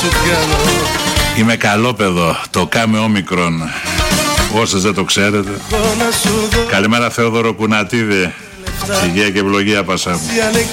Είμαι καλό παιδό, το κάμε όμικρον. Όσες δεν το ξέρετε. Καλημέρα Θεόδωρο Κουνατίδη. Υγεία και ευλογία Πασά μου.